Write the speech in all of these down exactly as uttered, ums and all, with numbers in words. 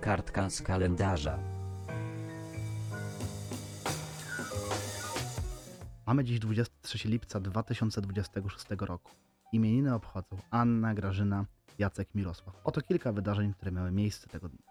Kartka z kalendarza. Mamy dziś dwudziestego trzeciego lipca dwa tysiące dwudziestego szóstego roku. Imieniny obchodzą Anna, Grażyna, Jacek, Mirosław. Oto kilka wydarzeń, które miały miejsce tego dnia.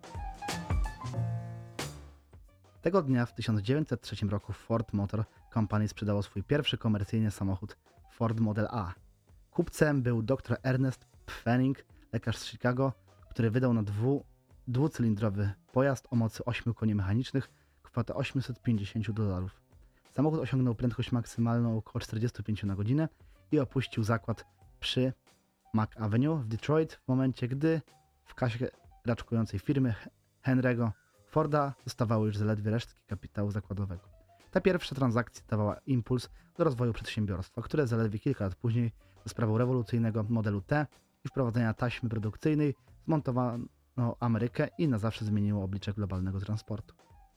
Tego dnia w tysiąc dziewięćset trzecim roku Ford Motor Company sprzedało swój pierwszy komercyjny samochód Ford Model A. Kupcem był dr Ernest Pfennig, lekarz z Chicago, który wydał na dwu, dwucylindrowy pojazd o mocy ośmiu koni mechanicznych kwotę osiemset pięćdziesiąt dolarów. Samochód osiągnął prędkość maksymalną około czterdzieści pięć na godzinę i opuścił zakład przy Mack Avenue w Detroit w momencie, gdy w kasie raczkującej firmy Henry'ego Forda zostawały już zaledwie resztki kapitału zakładowego. Ta pierwsza transakcja dawała impuls do rozwoju przedsiębiorstwa, które zaledwie kilka lat później za sprawą rewolucyjnego modelu T i wprowadzenia taśmy produkcyjnej zmontowano Amerykę i na zawsze zmieniło oblicze globalnego transportu.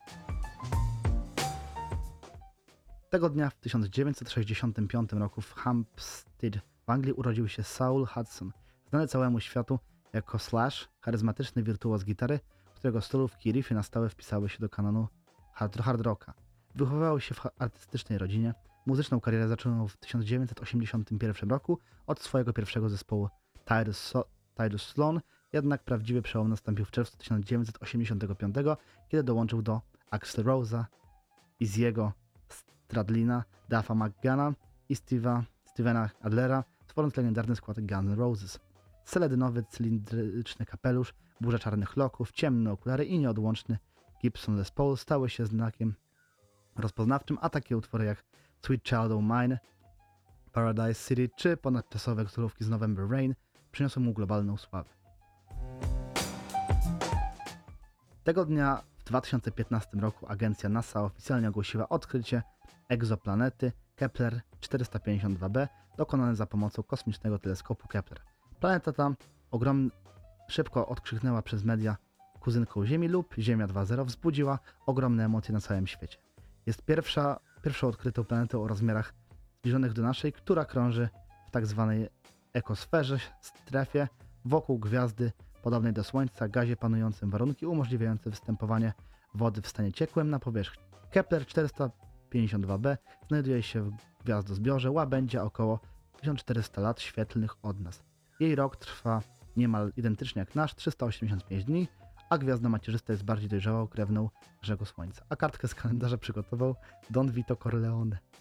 Tego dnia w tysiąc dziewięćset sześćdziesiątym piątym roku w Hampstead w Anglii urodził się Saul Hudson, znany całemu światu jako Slash, charyzmatyczny wirtuoz gitary, którego stylówki i riffy na stałe wpisały się do kanonu hard, hard rocka. Wychowywał się w artystycznej rodzinie. Muzyczną karierę zaczął w tysiąc dziewięćset osiemdziesiątym pierwszym roku od swojego pierwszego zespołu Tidus, so Tidus Sloan, jednak prawdziwy przełom nastąpił w czerwcu tysiąc dziewięćset osiemdziesiątego piątego, kiedy dołączył do Axl Rose'a, Izzy'ego Stradlina, Duffa McGana i Steve'a, Stevena Adlera, tworząc legendarny skład Guns N' Roses. Seledynowy, cylindryczny kapelusz, burza czarnych loków, ciemne okulary i nieodłączny Gibson Les Paul stały się znakiem rozpoznawczym, a takie utwory jak Sweet Child O' Mine, Paradise City czy ponadczasowe królówki z November Rain przyniosły mu globalną sławę. Tego dnia w dwa tysiące piętnastym roku agencja NASA oficjalnie ogłosiła odkrycie egzoplanety Kepler czterysta pięćdziesiąt dwa b dokonane za pomocą kosmicznego teleskopu Kepler. Planeta ta ogromna, szybko odkrzyknęła przez media kuzynką Ziemi lub Ziemia dwa zero, wzbudziła ogromne emocje na całym świecie. Jest pierwsza, pierwszą odkrytą planetą o rozmiarach zbliżonych do naszej, która krąży w tak zwanej ekosferze, strefie wokół gwiazdy podobnej do Słońca, gazie panującym warunki umożliwiające występowanie wody w stanie ciekłym na powierzchni. Kepler czterysta pięćdziesiąt dwa b znajduje się w gwiazdozbiorze łabędzia około tysiąc czterysta lat świetlnych od nas. Jej rok trwa niemal identycznie jak nasz, trzysta osiemdziesiąt pięć dni, a gwiazda macierzysta jest bardziej dojrzałą krewną Grzego Słońca. A kartkę z kalendarza przygotował Don Vito Corleone.